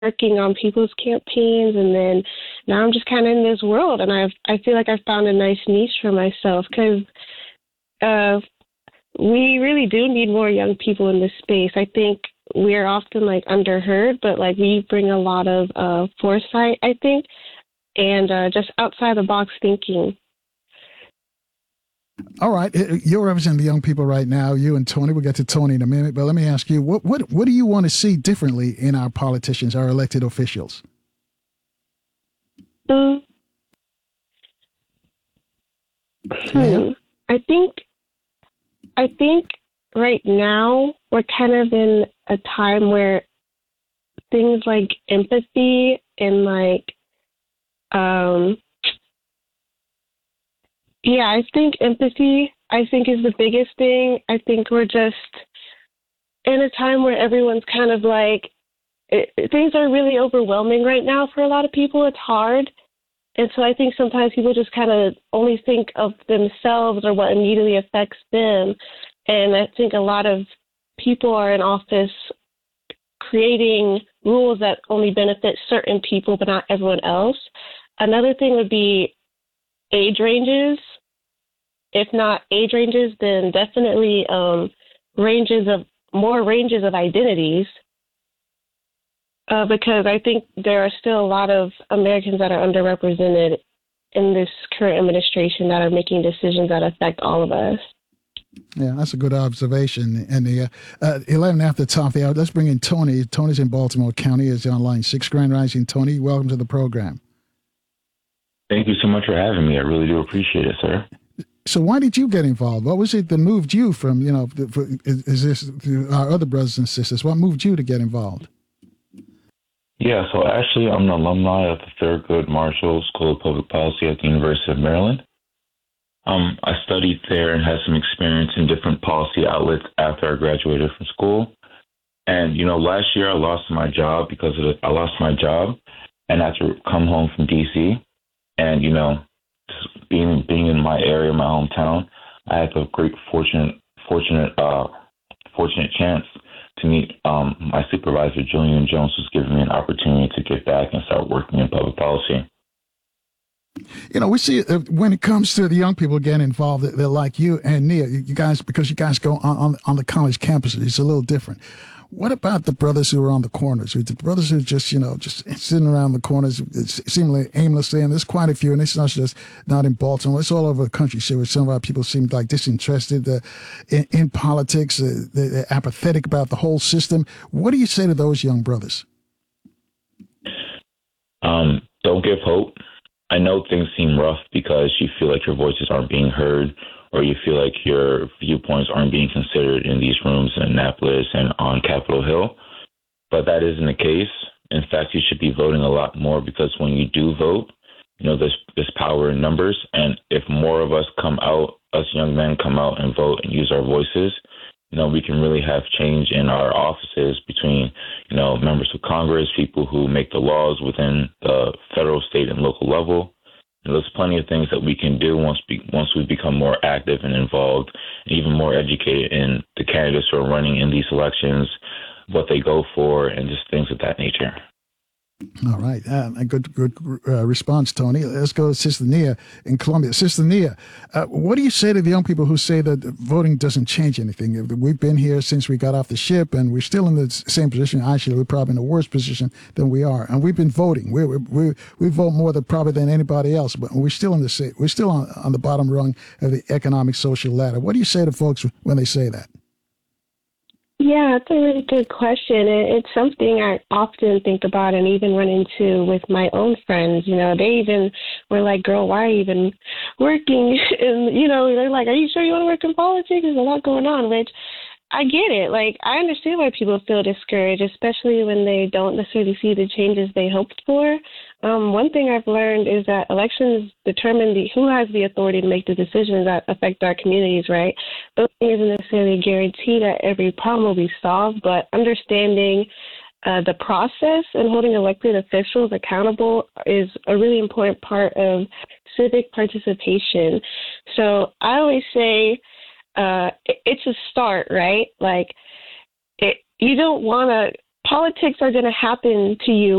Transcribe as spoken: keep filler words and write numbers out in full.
working on people's campaigns, and then now I'm just kind of in this world, and I've I feel like I've found a nice niche for myself because uh, we really do need more young people in this space. I think we're often like underheard, but like we bring a lot of uh, foresight, I think, and uh, just outside the box thinking. All right, you're representing the young people right now. You and Tony. We'll get to Tony in a minute, but let me ask you: what what what do you want to see differently in our politicians, our elected officials? Um, hmm. I think I think right now we're kind of in a time where things like empathy and like um yeah, I think empathy I think is the biggest thing. I think we're just in a time where everyone's kind of like it, things are really overwhelming right now for a lot of people. It's hard. And so I think sometimes people just kind of only think of themselves or what immediately affects them. And I think a lot of people are in office creating rules that only benefit certain people, but not everyone else. Another thing would be age ranges. If not age ranges, then definitely um, ranges of more ranges of identities. Uh, because I think there are still a lot of Americans that are underrepresented in this current administration that are making decisions that affect all of us. Yeah, that's a good observation. And the uh, uh, eleven after the top of the hour, let's bring in Tony. Tony's in Baltimore County. Is on line six. Grand Rising, Tony. Welcome to the program. Thank you so much for having me. I really do appreciate it, sir. So why did you get involved? What was it that moved you from, you know, for, is, is this our other brothers and sisters? What moved you to get involved? Yeah, so actually I'm an alumni of the Thurgood Marshall School of Public Policy at the University of Maryland. Um, I studied there and had some experience in different policy outlets after I graduated from school. And, you know, last year I lost my job because of it. I lost my job and I had to come home from D C. And, you know, being being in my area, my hometown, I had the great fortunate fortunate uh, fortunate chance to meet um, my supervisor, Julian Jones, who's given me an opportunity to get back and start working in public policy. You know, we see uh, when it comes to the young people getting involved, they're like you and Nia, you guys, because you guys go on, on, on the college campuses, it's a little different. What about the brothers who are on the corners? The brothers who are just, you know, just sitting around the corners, seemingly aimlessly, and there's quite a few, and it's not just not in Baltimore, it's all over the country. So some of our people seem like disinterested uh, in, in politics, uh, they're apathetic about the whole system. What do you say to those young brothers? Um, don't give hope. I know things seem rough because you feel like your voices aren't being heard, or you feel like your viewpoints aren't being considered in these rooms in Annapolis and on Capitol Hill. But that isn't the case. In fact, you should be voting a lot more because when you do vote, you know, there's, there's power in numbers. And if more of us come out, us young men come out and vote and use our voices, you know, we can really have change in our offices between, you know, members of Congress, people who make the laws within the federal, state, and local level. And there's plenty of things that we can do once we, once we become more active and involved, and even more educated in the candidates who are running in these elections, what they go for, and just things of that nature. All right. Uh, a good good uh, response, Tony. Let's go to Sister Nia in Columbia. Sister Nia, uh, what do you say to the young people who say that voting doesn't change anything? We've been here since we got off the ship, and we're still in the same position. Actually, we're probably in a worse position than we are. And we've been voting. We we we vote more than probably than anybody else, but we're still in the same, we're still on, on the bottom rung of the economic social ladder. What do you say to folks when they say that? Yeah, that's a really good question. It's something I often think about and even run into with my own friends. You know, they even were like, girl, why are you even working? And, you know, they're like, are you sure you want to work in politics? There's a lot going on, which I get it. Like, I understand why people feel discouraged, especially when they don't necessarily see the changes they hoped for. Um, one thing I've learned is that elections determine the, who has the authority to make the decisions that affect our communities, right? Voting isn't necessarily a guarantee that every problem will be solved, but understanding uh, the process and holding elected officials accountable is a really important part of civic participation. So I always say uh, it, it's a start, right? Like, it, you don't want to politics are going to happen to you